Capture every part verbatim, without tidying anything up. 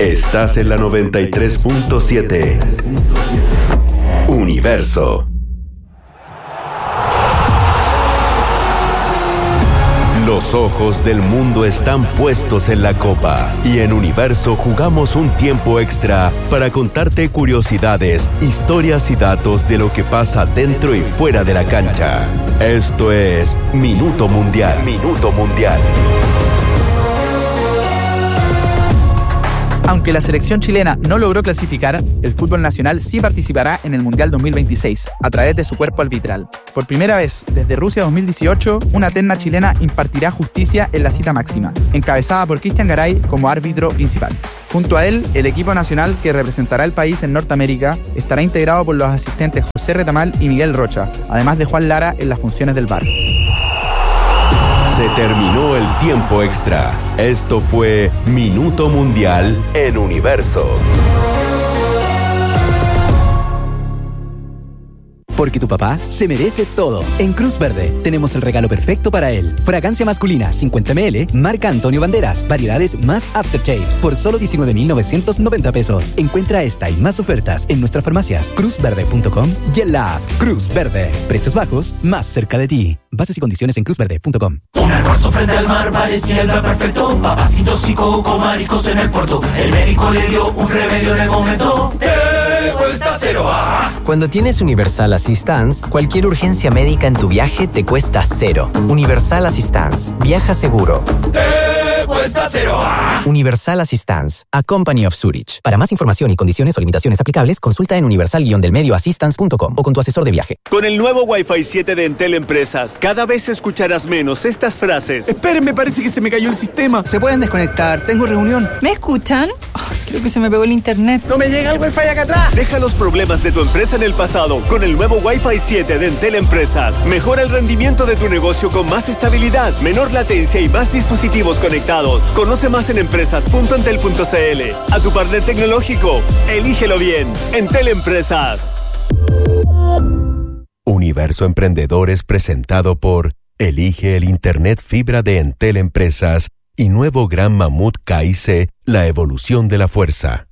Estás en la noventa y tres punto siete. Universo. Los ojos del mundo están puestos en la Copa y en Universo jugamos un tiempo extra para contarte curiosidades, historias y datos de lo que pasa dentro y fuera de la cancha. Esto es Minuto Mundial. Minuto Mundial. Aunque la selección chilena no logró clasificar, el fútbol nacional sí participará en el Mundial dos mil veintiséis a través de su cuerpo arbitral. Por primera vez desde Rusia dos mil dieciocho, una terna chilena impartirá justicia en la cita máxima, encabezada por Cristian Garay como árbitro principal. Junto a él, el equipo nacional que representará al país en Norteamérica estará integrado por los asistentes José Retamal y Miguel Rocha, además de Juan Lara en las funciones del V A R. Se terminó el tiempo extra. Esto fue Minuto Mundial en Universo. Porque tu papá se merece todo. En Cruz Verde tenemos el regalo perfecto para él. Fragancia masculina cincuenta mililitros, marca Antonio Banderas, variedades más Aftershave, por solo diecinueve mil novecientos noventa pesos. Encuentra esta y más ofertas en nuestras farmacias cruz verde punto com y en la app Cruz Verde. Precios bajos, más cerca de ti. Bases y condiciones en cruz verde punto com. Un almuerzo frente al mar parecía el plan perfecto. Papas intoxicó con mariscos en el puerto. El médico le dio un remedio en el momento. ¡Eh! Cuesta cero. ¡Ah! Cuando tienes Universal Assistance, cualquier urgencia médica en tu viaje te cuesta cero. Universal Assistance. Viaja seguro. ¡Eh! Cuesta cero. ¡Ah! Universal Assistance. A Company of Zurich. Para más información y condiciones o limitaciones aplicables, consulta en universal guion del medio assistance punto com o con tu asesor de viaje. Con el nuevo Wi-Fi siete de Entel Empresas, cada vez escucharás menos estas frases. Esperen, parece que se me cayó el sistema. Se pueden desconectar, tengo reunión. ¿Me escuchan? Oh, creo que se me pegó el internet. No me llega el Wi-Fi acá atrás. Deja los problemas de tu empresa en el pasado con el nuevo Wi-Fi siete de Entel Empresas. Mejora el rendimiento de tu negocio con más estabilidad, menor latencia y más dispositivos conectados. Conoce más en empresas punto entel punto c l. A tu partner tecnológico, elígelo bien. Entel Empresas. Universo Emprendedor es presentado por Elige el Internet Fibra de Entel Empresas y nuevo Gran Mamut K I C, la evolución de la fuerza.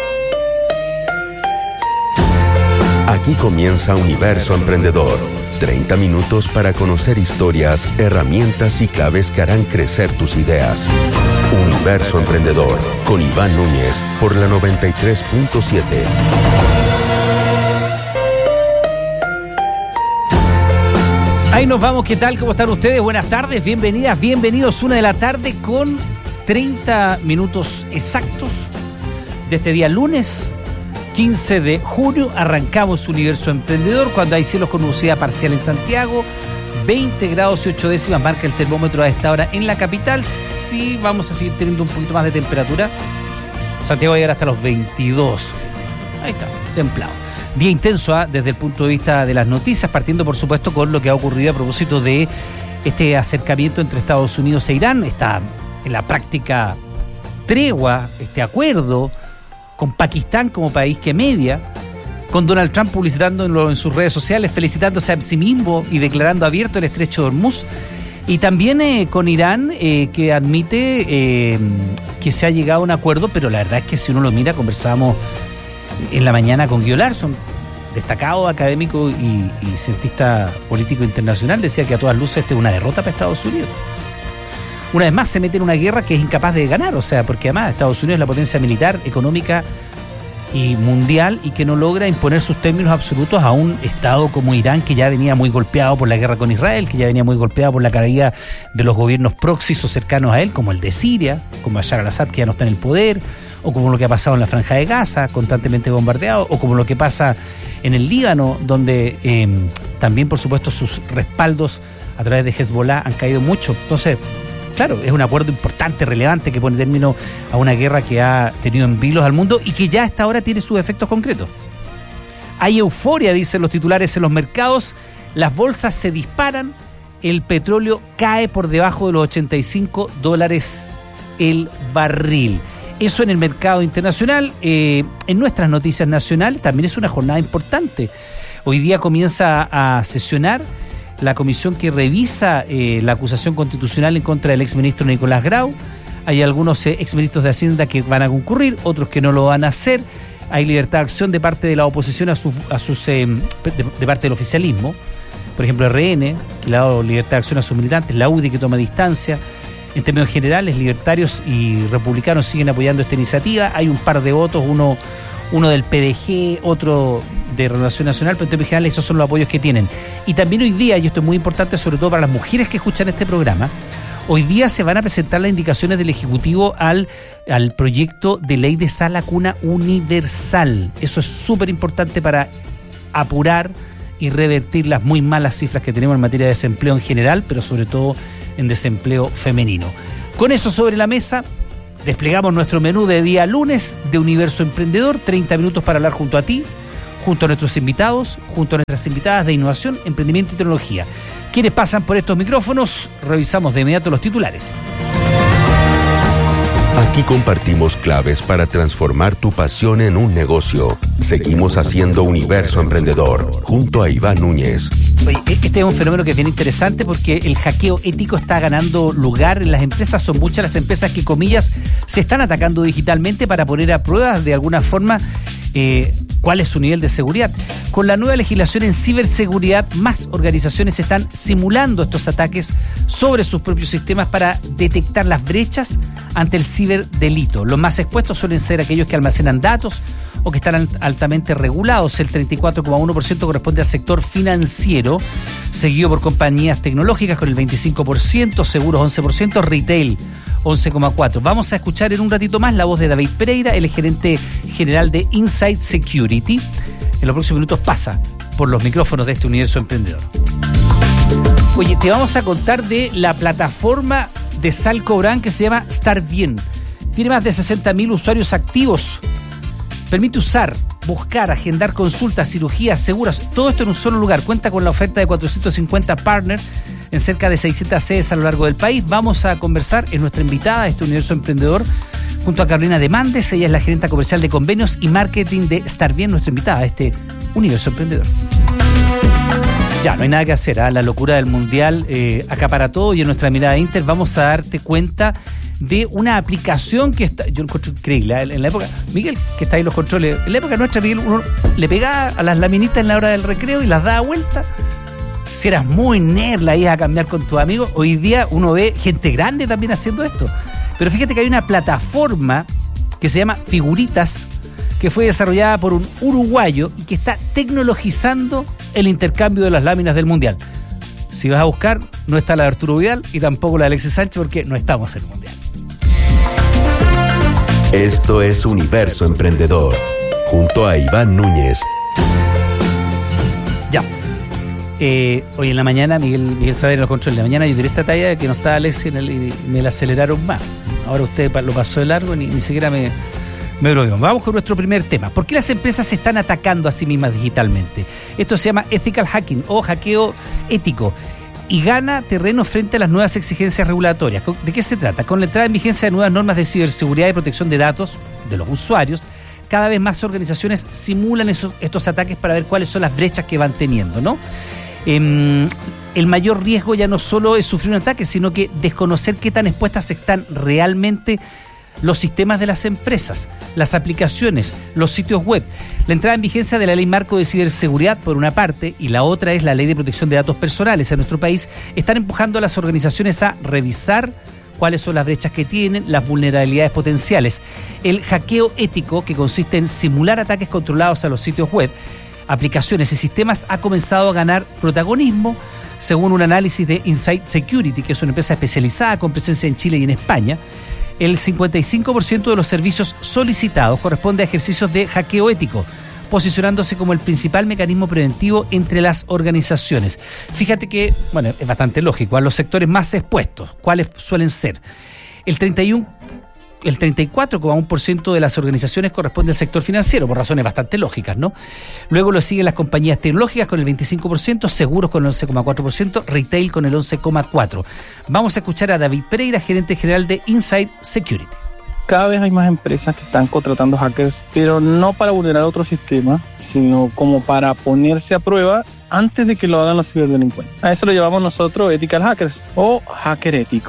Aquí comienza Universo Emprendedor. treinta minutos para conocer historias, herramientas y claves que harán crecer tus ideas. Universo Emprendedor, con Iván Núñez, por la noventa y tres punto siete. Ahí nos vamos, ¿qué tal? ¿Cómo están ustedes? Buenas tardes, bienvenidas, bienvenidos. Una de la tarde con treinta minutos exactos de este día lunes, quince de junio. Arrancamos Universo Emprendedor cuando hay cielos con nubosidad parcial en Santiago. veinte grados y ocho décimas marca el termómetro a esta hora en la capital. Sí, vamos a seguir teniendo un poquito más de temperatura. Santiago va a llegar hasta los veintidós. Ahí está, templado. Día intenso ¿eh? desde el punto de vista de las noticias, partiendo por supuesto con lo que ha ocurrido a propósito de este acercamiento entre Estados Unidos e Irán. Está en la práctica tregua, este acuerdo con Pakistán como país que media, con Donald Trump publicitándolo en sus redes sociales, felicitándose a sí mismo y declarando abierto el estrecho de Hormuz, y también eh, con Irán eh, que admite eh, que se ha llegado a un acuerdo, pero la verdad es que si uno lo mira, conversábamos en la mañana con Guido Larson, destacado académico y, y cientista político internacional, decía que a todas luces esta es una derrota para Estados Unidos. Una vez más se mete en una guerra que es incapaz de ganar, o sea, porque además Estados Unidos es la potencia militar, económica y mundial, y que no logra imponer sus términos absolutos a un Estado como Irán, que ya venía muy golpeado por la guerra con Israel, que ya venía muy golpeado por la caída de los gobiernos próximos o cercanos a él, como el de Siria, como Bashar al-Assad, que ya no está en el poder, o como lo que ha pasado en la Franja de Gaza, constantemente bombardeado, o como lo que pasa en el Líbano, donde eh, también, por supuesto, sus respaldos a través de Hezbollah han caído mucho. Entonces, claro, es un acuerdo importante, relevante, que pone término a una guerra que ha tenido en vilos al mundo y que ya hasta ahora tiene sus efectos concretos. Hay euforia, dicen los titulares en los mercados, las bolsas se disparan, el petróleo cae por debajo de los ochenta y cinco dólares el barril. Eso en el mercado internacional. Eh, en nuestras noticias nacionales también es una jornada importante. Hoy día comienza a sesionar la comisión que revisa eh, la acusación constitucional en contra del exministro Nicolás Grau. Hay algunos eh, exministros de Hacienda que van a concurrir, otros que no lo van a hacer. Hay libertad de acción de parte de la oposición a, su, a sus eh, de, de parte del oficialismo. Por ejemplo, R N, que le ha dado libertad de acción a sus militantes, la U D I, que toma distancia. En términos generales, libertarios y republicanos siguen apoyando esta iniciativa. Hay un par de votos, uno, uno del P D G, otro de Renovación Nacional, pero en términos generales esos son los apoyos que tienen. Y también hoy día, y esto es muy importante sobre todo para las mujeres que escuchan este programa, hoy día se van a presentar las indicaciones del Ejecutivo al, al proyecto de ley de sala cuna universal. Eso es súper importante para apurar y revertir las muy malas cifras que tenemos en materia de desempleo en general, pero sobre todo en desempleo femenino. Con eso sobre la mesa, desplegamos nuestro menú de día lunes de Universo Emprendedor, treinta minutos para hablar junto a ti, junto a nuestros invitados, junto a nuestras invitadas de innovación, emprendimiento y tecnología. ¿Quiénes pasan por estos micrófonos? Revisamos de inmediato los titulares. Aquí compartimos claves para transformar tu pasión en un negocio. Seguimos haciendo Universo Emprendedor, junto a Iván Núñez. Este es un fenómeno que es bien interesante porque el hackeo ético está ganando lugar en las empresas. Son muchas las empresas que, comillas, se están atacando digitalmente para poner a prueba de alguna forma eh, cuál es su nivel de seguridad. Con la nueva legislación en ciberseguridad, más organizaciones están simulando estos ataques sobre sus propios sistemas para detectar las brechas ante el ciberdelito. Los más expuestos suelen ser aquellos que almacenan datos o que están altamente regulados. El treinta y cuatro coma uno por ciento corresponde al sector financiero, seguido por compañías tecnológicas con el veinticinco por ciento, seguros once por ciento, retail once coma cuatro por ciento. Vamos a escuchar en un ratito más la voz de David Pereira, el gerente general de Insight Security. En los próximos minutos pasa por los micrófonos de este Universo Emprendedor. Oye, te vamos a contar de la plataforma de Salco Brand que se llama Estar Bien. Tiene más de sesenta mil usuarios activos. Permite usar, buscar, agendar consultas, cirugías, seguras, todo esto en un solo lugar. Cuenta con la oferta de cuatrocientos cincuenta partners en cerca de seiscientas sedes a lo largo del país. Vamos a conversar, es nuestra invitada a este Universo Emprendedor, junto a Carolina Demandes. Ella es la gerente comercial de convenios y marketing de Estar Bien, nuestra invitada a este Universo Emprendedor. Ya, no hay nada que hacer, ¿eh? La locura del mundial eh, acapara todo, y en nuestra mirada Inter vamos a darte cuenta de una aplicación que está, yo lo encuentro increíble, en la época, Miguel, que está ahí en los controles, en la época nuestra, Miguel, uno le pegaba a las laminitas en la hora del recreo y las daba vuelta. Si eras muy nerd, la ibas a cambiar con tus amigos. Hoy día uno ve gente grande también haciendo esto. Pero fíjate que hay una plataforma que se llama Figuritas, que fue desarrollada por un uruguayo y que está tecnologizando el intercambio de las láminas del Mundial. Si vas a buscar, no está la de Arturo Vidal y tampoco la de Alexis Sánchez, porque no estamos en el Mundial. Esto es Universo Emprendedor, junto a Iván Núñez. Ya. Eh, hoy en la mañana, Miguel, Miguel Saavedra en los controles de la mañana, yo tiré esta talla de que no estaba Alexis en el, y me la aceleraron más. Ahora usted lo pasó de largo, ni, ni siquiera me, me bromeó. Vamos con nuestro primer tema. ¿Por qué las empresas se están atacando a sí mismas digitalmente? Esto se llama ethical hacking o hackeo ético y gana terreno frente a las nuevas exigencias regulatorias. ¿De qué se trata? Con la entrada en vigencia de nuevas normas de ciberseguridad y protección de datos de los usuarios, cada vez más organizaciones simulan esos, estos ataques para ver cuáles son las brechas que van teniendo, ¿no? Eh, el mayor riesgo ya no solo es sufrir un ataque, sino que desconocer qué tan expuestas están realmente los sistemas de las empresas, las aplicaciones, los sitios web. La entrada en vigencia de la Ley Marco de Ciberseguridad, por una parte, y la otra es la Ley de Protección de Datos Personales en nuestro país, están empujando a las organizaciones a revisar cuáles son las brechas que tienen, las vulnerabilidades potenciales. El hackeo ético, que consiste en simular ataques controlados a los sitios web, aplicaciones y sistemas, ha comenzado a ganar protagonismo, según un análisis de Insight Security, que es una empresa especializada con presencia en Chile y en España. El cincuenta y cinco por ciento de los servicios solicitados corresponde a ejercicios de hackeo ético, posicionándose como el principal mecanismo preventivo entre las organizaciones. Fíjate que, bueno, es bastante lógico, a los sectores más expuestos, ¿cuáles suelen ser? El treinta y uno El treinta y cuatro coma uno por ciento de las organizaciones corresponde al sector financiero, por razones bastante lógicas, ¿no? Luego lo siguen las compañías tecnológicas con el veinticinco por ciento, seguros con el once coma cuatro por ciento, retail con el once coma cuatro por ciento. Vamos a escuchar a David Pereira, gerente general de Insight Security. Cada vez hay más empresas que están contratando hackers, pero no para vulnerar otro sistema, sino como para ponerse a prueba antes de que lo hagan los ciberdelincuentes. A eso lo llamamos nosotros ethical hackers o hacker ético.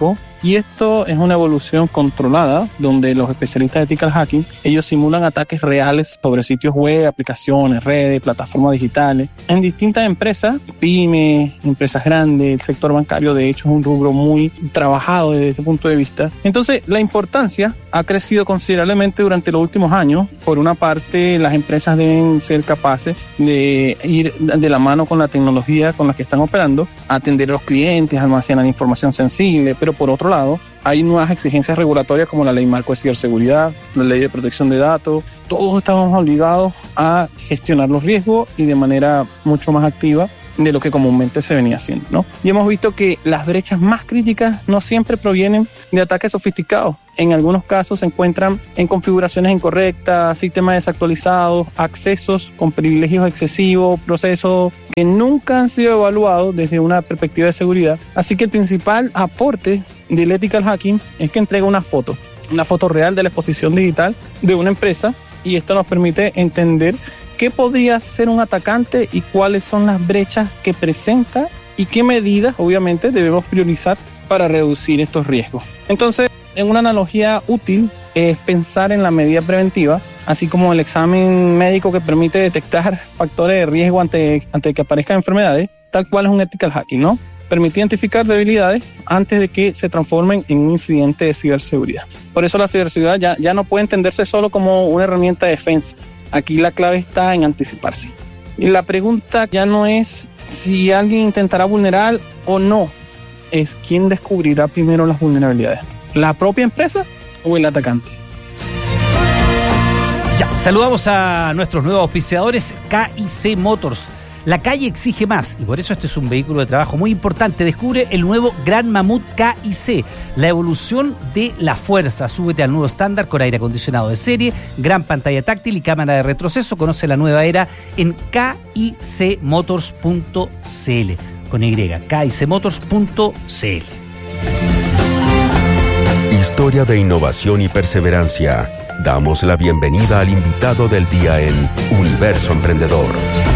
Y esto es una evolución controlada, donde los especialistas de ethical hacking, ellos simulan ataques reales sobre sitios web, aplicaciones, redes, plataformas digitales, en distintas empresas, pymes, empresas grandes, el sector bancario de hecho es un rubro muy trabajado desde este punto de vista. Entonces, la importancia ha crecido considerablemente durante los últimos años. Por una parte, las empresas deben ser capaces de ir de la mano con la tecnología con la que están operando, atender a los clientes, almacenar información sensible, pero por otro lado, hay nuevas exigencias regulatorias como la Ley Marco de Ciberseguridad, la Ley de Protección de Datos. Todos estamos obligados a gestionar los riesgos y de manera mucho más activa de lo que comúnmente se venía haciendo, ¿no? Y hemos visto que las brechas más críticas no siempre provienen de ataques sofisticados. En algunos casos se encuentran en configuraciones incorrectas, sistemas desactualizados, accesos con privilegios excesivos, procesos que nunca han sido evaluados desde una perspectiva de seguridad. Así que el principal aporte del ethical hacking es que entrega una foto, una foto real de la exposición digital de una empresa, y esto nos permite entender qué podría ser un atacante y cuáles son las brechas que presenta y qué medidas, obviamente, debemos priorizar para reducir estos riesgos. Entonces, en una analogía útil es pensar en la medida preventiva, así como el examen médico que permite detectar factores de riesgo ante, ante que aparezcan enfermedades, tal cual es un ethical hacking, ¿no? Permite identificar debilidades antes de que se transformen en un incidente de ciberseguridad. Por eso la ciberseguridad ya, ya no puede entenderse solo como una herramienta de defensa. Aquí la clave está en anticiparse. Y la pregunta ya no es si alguien intentará vulnerar o no, es quién descubrirá primero las vulnerabilidades, la propia empresa o el atacante. Ya, saludamos a nuestros nuevos auspiciadores, K I C Motors. La calle exige más y por eso este es un vehículo de trabajo muy importante. Descubre el nuevo Gran Mamut K I C, la evolución de la fuerza. Súbete al nuevo estándar con aire acondicionado de serie, gran pantalla táctil y cámara de retroceso. Conoce la nueva era en k i c motors punto c l con Y, k i c motors punto c l. Historia de innovación y perseverancia. Damos la bienvenida al invitado del día en Universo Emprendedor.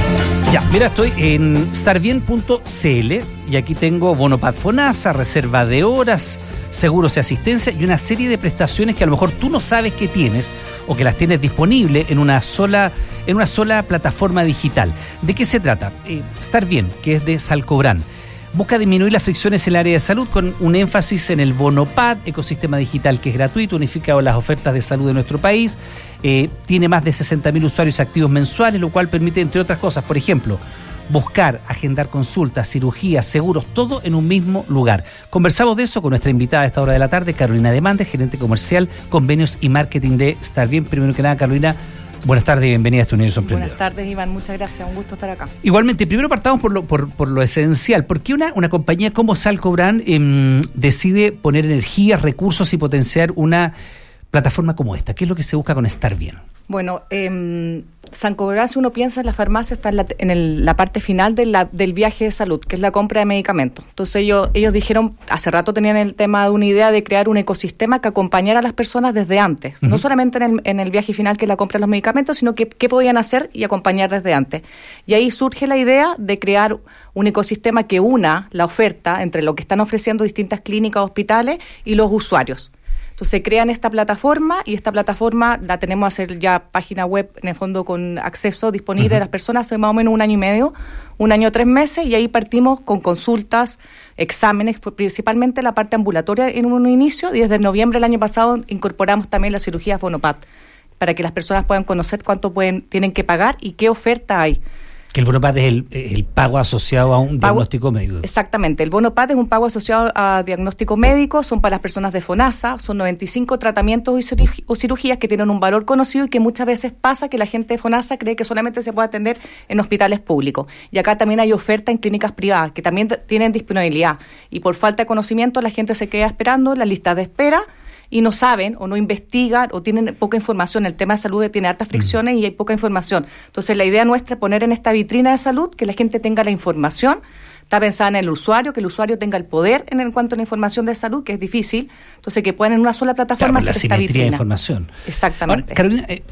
Ya, mira, estoy en starbien punto c l y aquí tengo Bonopad Fonasa, reserva de horas, seguros y asistencia y una serie de prestaciones que a lo mejor tú no sabes que tienes o que las tienes disponibles en una sola en una sola plataforma digital. ¿De qué se trata? Eh, Starbien, que es de Salcobrán, busca disminuir las fricciones en el área de salud con un énfasis en el Bonopad, ecosistema digital que es gratuito, unificado las ofertas de salud de nuestro país. Eh, tiene más de sesenta mil usuarios activos mensuales, lo cual permite, entre otras cosas, por ejemplo, buscar, agendar consultas, cirugías, seguros, todo en un mismo lugar. Conversamos de eso con nuestra invitada a esta hora de la tarde, Carolina Demande, gerente comercial, convenios y marketing de Starbien. Primero que nada, Carolina, buenas tardes y bienvenida a este Universo Emprendedor. Buenas tardes, Iván, muchas gracias, un gusto estar acá. Igualmente, primero partamos por lo, por, por lo esencial. ¿Por qué una, una compañía como Salcobrán eh, decide poner energía, recursos y potenciar una plataforma como esta? ¿Qué es lo que se busca con Starbien? Bueno, eh, Salcobrán, si uno piensa en la farmacia, está en la, en el, la parte final de la, del viaje de salud, que es la compra de medicamentos. Entonces ellos, ellos dijeron, hace rato tenían el tema de una idea de crear un ecosistema que acompañara a las personas desde antes, uh-huh. no solamente en el, en el viaje final, que es la compra de los medicamentos, sino que qué podían hacer y acompañar desde antes. Y ahí surge la idea de crear un ecosistema que una la oferta entre lo que están ofreciendo distintas clínicas, hospitales y los usuarios. Entonces crean esta plataforma y esta plataforma la tenemos a hacer ya página web, en el fondo con acceso disponible uh-huh. de las personas hace más o menos un año y medio, un año tres meses, y ahí partimos con consultas, exámenes, principalmente la parte ambulatoria en un inicio, y desde noviembre del año pasado incorporamos también las cirugías Bonopad para que las personas puedan conocer cuánto pueden tienen que pagar y qué oferta hay. Que el Bonopad es el, el pago asociado a un pago, diagnóstico médico. Exactamente, el Bonopad es un pago asociado a diagnóstico médico, son para las personas de FONASA, son noventa y cinco tratamientos o cirugías que tienen un valor conocido y que muchas veces pasa que la gente de FONASA cree que solamente se puede atender en hospitales públicos. Y acá también hay oferta en clínicas privadas que también tienen disponibilidad. Y por falta de conocimiento la gente se queda esperando la lista de espera y no saben o no investigan o tienen poca información. El tema de salud tiene hartas fricciones mm. y hay poca información. Entonces la idea nuestra es poner en esta vitrina de salud que la gente tenga la información. Está pensada en el usuario, que el usuario tenga el poder en, en cuanto a la información de salud, que es difícil. Entonces que puedan en una sola plataforma claro, hacer esta vitrina. De información. Exactamente. Ahora, Carolina, eh,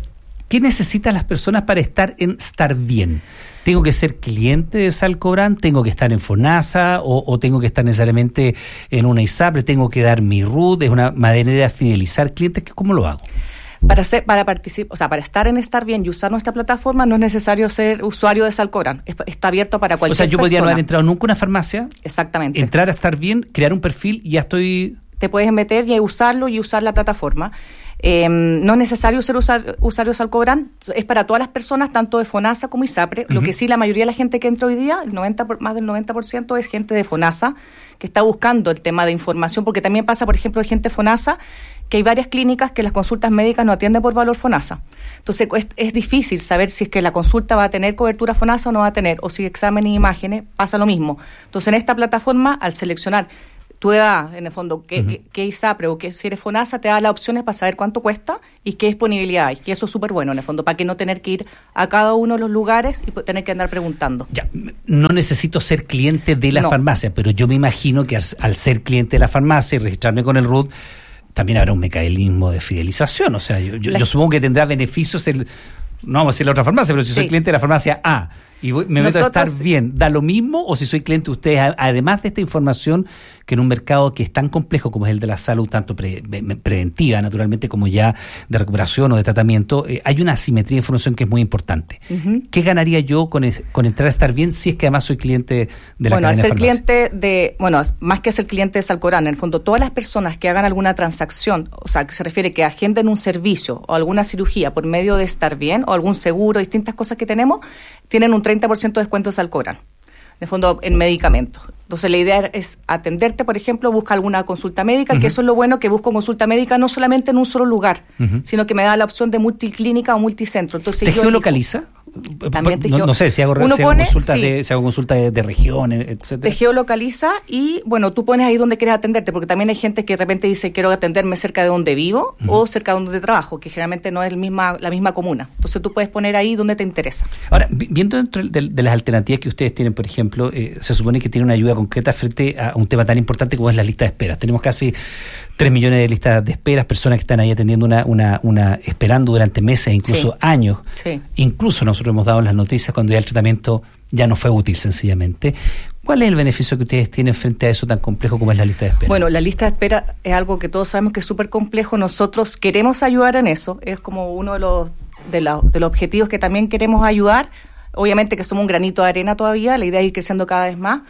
¿Qué necesitan las personas para estar en Estar Bien? ¿Tengo que ser cliente de Salcobrán? ¿Tengo que estar en FONASA? ¿O, o tengo que estar necesariamente en una ISAPRE? ¿Tengo que dar mi R U T? ¿Es una manera de fidelizar clientes? ¿Cómo lo hago? Para ser, para participar, o sea, para estar en Estar Bien y usar nuestra plataforma no es necesario ser usuario de Salcobrán. Está abierto para cualquier persona. O sea, yo podría persona. no haber entrado nunca a una farmacia. Exactamente. Entrar a Estar Bien, crear un perfil y ya estoy... Te puedes meter y usarlo y usar la plataforma. Eh, no es necesario ser usar, usuario de Salcobrán, es para todas las personas, tanto de FONASA como ISAPRE. Uh-huh. Lo que sí, la mayoría de la gente que entra hoy día, el noventa por, más del noventa por ciento es gente de FONASA, que está buscando el tema de información, porque también pasa, por ejemplo, de gente de FONASA, que hay varias clínicas que las consultas médicas no atienden por valor FONASA. Entonces, es, es difícil saber si es que la consulta va a tener cobertura FONASA o no va a tener, o si exámenes y imágenes, pasa lo mismo. Entonces, en esta plataforma, al seleccionar tu edad, en el fondo, qué, uh-huh. qué, qué ISAPRE o qué, si eres FONASA, te da las opciones para saber cuánto cuesta y qué disponibilidad hay, que eso es súper bueno, en el fondo, para que no tener que ir a cada uno de los lugares y tener que andar preguntando. Ya, no necesito ser cliente de la no. farmacia, pero yo me imagino que al, al ser cliente de la farmacia y registrarme con el R U T, también habrá un mecanismo de fidelización, o sea, yo, yo, la... yo supongo que tendrá beneficios el... No vamos a decir la otra farmacia, pero si sí. soy cliente de la farmacia A y voy, me meto a Estar Bien, ¿da lo mismo? O si soy cliente de ustedes, además de esta información, que en un mercado que es tan complejo como es el de la salud, tanto pre, preventiva, naturalmente, como ya de recuperación o de tratamiento, eh, hay una asimetría de información que es muy importante. Uh-huh. ¿Qué ganaría yo con, con entrar a Estar Bien si es que además soy cliente de la bueno, cadena de farmacia? Bueno, al ser cliente de, bueno, más que ser cliente de Salcobrán, en el fondo, todas las personas que hagan alguna transacción, o sea, que se refiere que agenden un servicio o alguna cirugía por medio de Estar Bien o algún seguro, distintas cosas que tenemos, tienen un treinta por ciento de descuento de Salcobrán, en el fondo, en medicamentos. Entonces, la idea es atenderte, por ejemplo, busca alguna consulta médica, uh-huh. que eso es lo bueno, que busco consulta médica no solamente en un solo lugar, uh-huh. sino que me da la opción de multiclínica o multicentro. Entonces, ¿te geolocaliza? También te no, geo... no sé si hago, Uno si hago pone, consultas sí. de, si hago consulta de, de regiones, etcétera. Te geolocaliza y, bueno, tú pones ahí donde quieres atenderte, porque también hay gente que de repente dice quiero atenderme cerca de donde vivo uh-huh. o cerca de donde trabajo, que generalmente no es el misma, la misma comuna. Entonces tú puedes poner ahí donde te interesa. Ahora, viendo dentro de, de las alternativas que ustedes tienen, por ejemplo, eh, se supone que tiene una ayuda concreta frente a un tema tan importante como es la lista de espera. Tenemos casi tres millones de listas de esperas, personas que están ahí atendiendo una, una, una esperando durante meses, incluso sí. años. Sí. Incluso nosotros hemos dado las noticias cuando ya el tratamiento ya no fue útil, sencillamente. ¿Cuál es el beneficio que ustedes tienen frente a eso tan complejo como es la lista de espera? Bueno, la lista de espera es algo que todos sabemos que es súper complejo. Nosotros queremos ayudar en eso. Es como uno de los, de, la, de los objetivos que también queremos ayudar. Obviamente que somos un granito de arena todavía. La idea es ir creciendo cada vez más.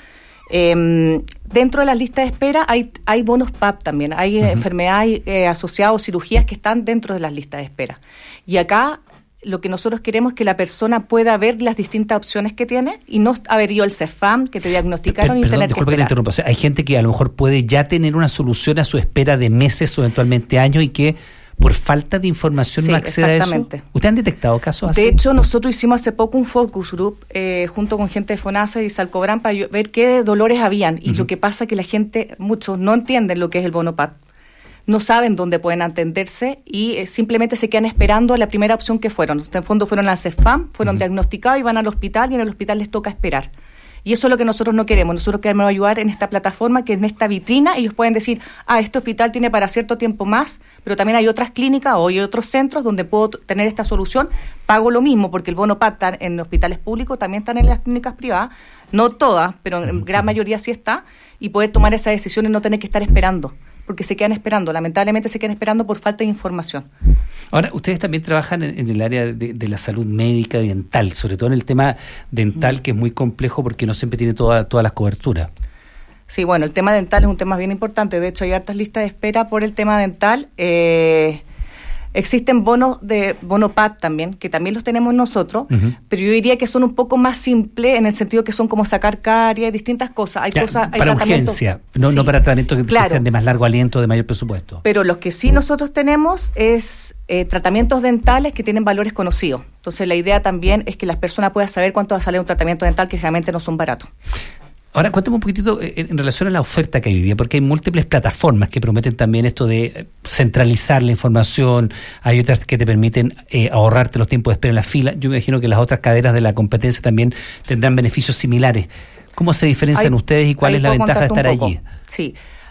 Eh, dentro de las listas de espera hay, hay bonos P A P también, hay uh-huh. enfermedades eh, asociadas, cirugías que están dentro de las listas de espera. Y acá lo que nosotros queremos es que la persona pueda ver las distintas opciones que tiene y no haber ido al CEFAM, que te diagnosticaron Pero, y perdón, tener disculpa que que te esperar. interrumpa. O sea, hay gente que a lo mejor puede ya tener una solución a su espera de meses o eventualmente años y que por falta de información sí, no accede a eso. ¿Ustedes han detectado casos así? De hecho, nosotros hicimos hace poco un focus group eh, junto con gente de FONASA y Salcobrán para ver qué dolores habían. Y uh-huh. lo que pasa es que la gente, muchos no entienden lo que es el bono P A P. No saben dónde pueden atenderse y eh, simplemente se quedan esperando a la primera opción que fueron. En el fondo fueron al CEFAM, fueron uh-huh. diagnosticados y van al hospital y en el hospital les toca esperar. Y eso es lo que nosotros no queremos. Nosotros queremos ayudar en esta plataforma, que en esta vitrina ellos pueden decir, ah, este hospital tiene para cierto tiempo más, pero también hay otras clínicas o hay otros centros donde puedo tener esta solución. Pago lo mismo, porque el bono P A P en hospitales públicos, también están en las clínicas privadas, no todas, pero en gran mayoría sí está, y poder tomar esa decisión y no tener que estar esperando, porque se quedan esperando, lamentablemente se quedan esperando por falta de información. Ahora, ustedes también trabajan en, en el área de, de la salud médica y dental, sobre todo en el tema dental, que es muy complejo porque no siempre tiene toda, todas las coberturas. Sí, bueno, el tema dental es un tema bien importante. De hecho, hay hartas listas de espera por el tema dental. Eh, existen bonos de bono P A P también, que también los tenemos nosotros, uh-huh. pero yo diría que son un poco más simples en el sentido que son como sacar caries, distintas cosas. Hay ya, cosas, hay para urgencia, no, sí, no para tratamientos que, claro. que sean de más largo aliento, de mayor presupuesto. Pero los que sí nosotros tenemos es eh, tratamientos dentales que tienen valores conocidos. Entonces la idea también es que las personas puedan saber cuánto va a salir un tratamiento dental, que realmente no son baratos. Ahora, cuéntame un poquitito en relación a la oferta que hay hoy día, porque hay múltiples plataformas que prometen también esto de centralizar la información, hay otras que te permiten eh, ahorrarte los tiempos de espera en la fila. Yo me imagino que las otras cadenas de la competencia también tendrán beneficios similares. ¿Cómo se diferencian hay, ustedes y cuál es la ventaja de estar allí? Sí,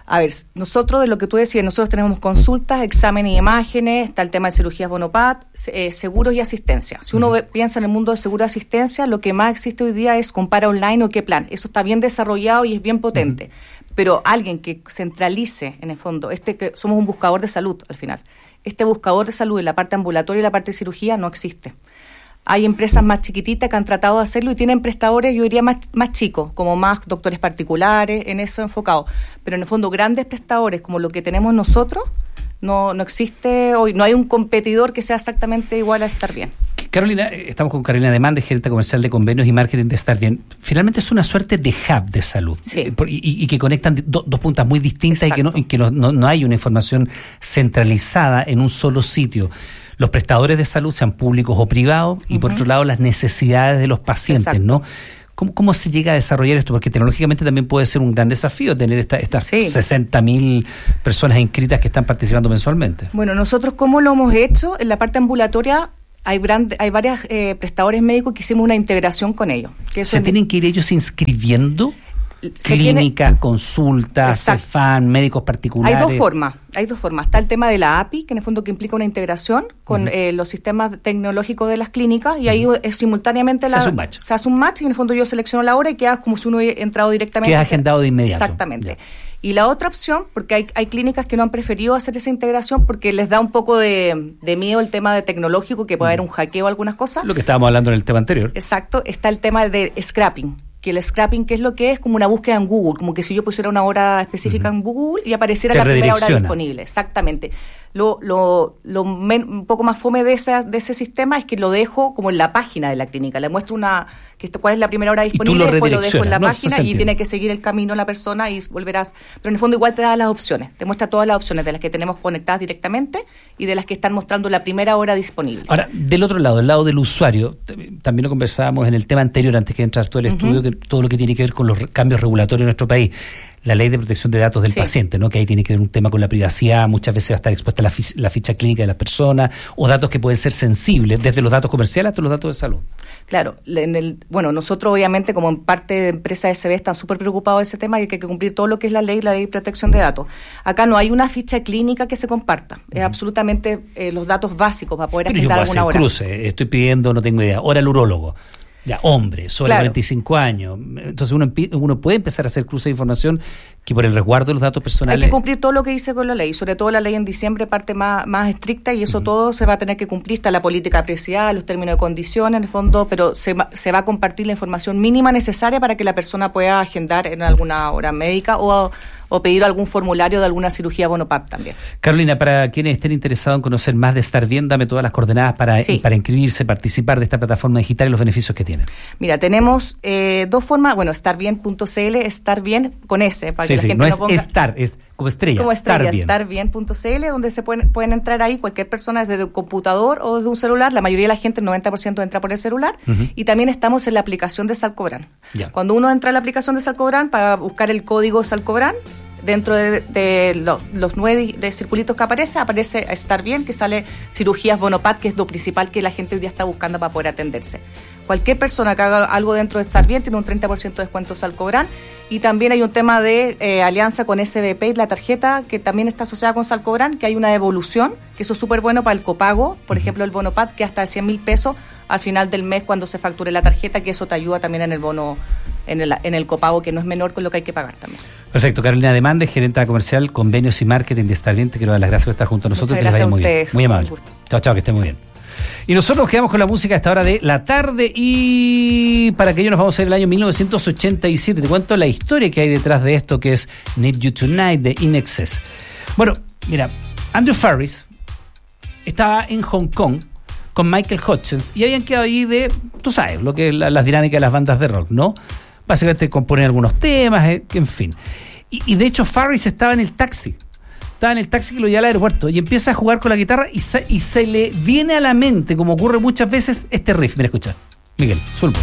A ver, nosotros, de lo que tú decías, nosotros tenemos consultas, exámenes y imágenes, está el tema de cirugías Bonopad, eh, seguros y asistencia. Si uno ve, piensa en el mundo de seguro y asistencia, lo que más existe hoy día es compara online o qué plan. Eso está bien desarrollado y es bien potente. Uh-huh. Pero alguien que centralice, en el fondo, este que somos un buscador de salud, al final. Este buscador de salud en la parte ambulatoria y la parte de cirugía no existe. Hay empresas más chiquititas que han tratado de hacerlo y tienen prestadores, yo diría, más, más chicos, como más doctores particulares, en eso enfocado. Pero en el fondo, grandes prestadores como lo que tenemos nosotros, no, no existe hoy, no hay un competidor que sea exactamente igual a Estar Bien. Carolina, estamos con Carolina Demande, gerente comercial de convenios y marketing de Estar Bien. Finalmente es una suerte de hub de salud, sí. eh, y, y que conectan do, dos puntas muy distintas. Exacto. y que, no, y que no, no, no hay una información centralizada en un solo sitio. Los prestadores de salud, sean públicos o privados, y uh-huh. por otro lado las necesidades de los pacientes, Exacto. ¿no? ¿Cómo, ¿Cómo se llega a desarrollar esto? Porque tecnológicamente también puede ser un gran desafío tener esta, estas sí. sesenta mil personas inscritas que están participando mensualmente. Bueno, nosotros ¿cómo lo hemos hecho? En la parte ambulatoria hay, brand, hay varios eh, prestadores médicos que hicimos una integración con ellos. Que ¿Se tienen de... que ir ellos inscribiendo? Clínicas, tiene... consultas, Cefam, médicos particulares. Hay dos formas, hay dos formas. Está el tema de la A P I, que en el fondo que implica una integración con uh-huh. eh, los sistemas tecnológicos de las clínicas, y uh-huh. ahí es simultáneamente se la, hace un match. Se hace un match y en el fondo yo selecciono la hora y queda como si uno hubiera entrado directamente. Queda agendado de inmediato. Exactamente. Yeah. Y la otra opción, porque hay, hay clínicas que no han preferido hacer esa integración porque les da un poco de, de miedo el tema de tecnológico, que puede uh-huh. haber un hackeo o algunas cosas. Lo que estábamos hablando en el tema anterior. Exacto. Está el tema de scrapping. Que el scrapping, ¿qué es lo que es? Como una búsqueda en Google, como que si yo pusiera una hora específica uh-huh. en Google y apareciera Te la primera hora disponible. Exactamente. Lo, lo, lo men, un poco más fome de ese, de ese sistema es que lo dejo como en la página de la clínica. Le muestro una que esto, cuál es la primera hora disponible, lo después lo dejo en la no, página y tiene que seguir el camino la persona y volverás. Pero en el fondo igual te da las opciones, te muestra todas las opciones de las que tenemos conectadas directamente y de las que están mostrando la primera hora disponible. Ahora, del otro lado, del lado del usuario, también lo conversábamos en el tema anterior, antes que entras tú al estudio, uh-huh. que todo lo que tiene que ver con los cambios regulatorios en nuestro país. La ley de protección de datos del sí. paciente, ¿no? Que ahí tiene que ver un tema con la privacidad, muchas veces va a estar expuesta la, fi- la ficha clínica de las personas, o datos que pueden ser sensibles, desde los datos comerciales hasta los datos de salud. Claro, en el, bueno, nosotros obviamente como en parte de empresa S B están súper preocupados de ese tema y que hay que cumplir todo lo que es la ley, la ley de protección de datos. Acá no hay una ficha clínica que se comparta, uh-huh. es absolutamente eh, los datos básicos para poder agendar alguna hora. Cruce, estoy pidiendo, no tengo idea, hora al urólogo. Ya, hombre, sobre claro. cuarenta y cinco años. Entonces uno, uno puede empezar a hacer cruce de información que por el resguardo de los datos personales... Hay que cumplir todo lo que dice con la ley, sobre todo la ley en diciembre parte más, más estricta y eso uh-huh. todo se va a tener que cumplir, está la política de privacidad, los términos de condiciones en el fondo, pero se, se va a compartir la información mínima necesaria para que la persona pueda agendar en alguna hora médica o... o pedir algún formulario de alguna cirugía Bonopad también. Carolina, para quienes estén interesados en conocer más de Estar Bien, dame todas las coordenadas para, sí. para inscribirse, participar de esta plataforma digital y los beneficios que tiene. Mira, tenemos eh, dos formas, bueno, estarbien punto c l, estar bien con S, para sí, que sí, la gente no, no es ponga... estar, es como estrella, como estrella, estar estarbien punto c l, donde se pueden, pueden entrar ahí cualquier persona desde un computador o desde un celular, la mayoría de la gente, el noventa por ciento entra por el celular, uh-huh. y también estamos en la aplicación de Salcobran. Ya. Cuando uno entra a la aplicación de Salcobran para buscar el código Salcobran, dentro de, de los, los nueve de circulitos que aparece, aparece Estar Bien, que sale cirugías Bonopad, que es lo principal que la gente hoy día está buscando para poder atenderse. Cualquier persona que haga algo dentro de Estar Bien tiene un treinta por ciento de descuento Salcobran, y también hay un tema de eh, alianza con S B P, la tarjeta que también está asociada con Salcobran, que hay una devolución, que eso es súper bueno para el copago, por uh-huh. ejemplo el Bonopad, que hasta cien mil pesos al final del mes cuando se facture la tarjeta, que eso te ayuda también en el bono, en el, en el copago, que no es menor con lo que hay que pagar también. Perfecto. Carolina Demande, gerente comercial, convenios y marketing de Estar Bien, te quiero dar las gracias por estar junto a nosotros. Muchas gracias a ustedes. Muy amable. Chao, chao, que esté muy bien. Y nosotros nos quedamos con la música a esta hora de la tarde, y para aquello nos vamos a ir al año mil novecientos ochenta y siete. Te cuento la historia que hay detrás de esto, que es Need You Tonight de In Excess. Bueno, mira, Andrew Farris estaba en Hong Kong con Michael Hutchence y habían quedado ahí de, tú sabes, lo que es la, las dinámicas de las bandas de rock, ¿no? Básicamente componer algunos temas, eh, en fin. Y, y de hecho Farris estaba en el taxi. Estaba en el taxi que lo lleva al aeropuerto y empieza a jugar con la guitarra y se, y se le viene a la mente, como ocurre muchas veces, este riff. Mira, escucha. Miguel, suelvo.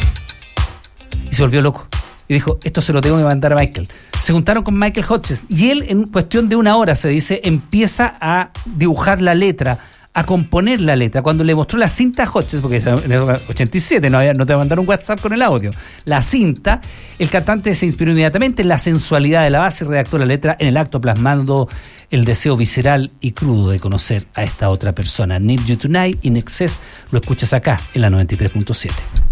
Y se volvió loco. Y dijo, esto se lo tengo que mandar a Michael. Se juntaron con Michael Hutchence y él, en cuestión de una hora, se dice, empieza a dibujar la letra, a a componer la letra. Cuando le mostró la cinta a Hodges, porque en el ochenta y siete no, había, no te mandaron un WhatsApp con el audio, la cinta, el cantante se inspiró inmediatamente en la sensualidad de la base y redactó la letra en el acto, plasmando el deseo visceral y crudo de conocer a esta otra persona. Need You Tonight, In Excess, lo escuchas acá en la noventa y tres punto siete.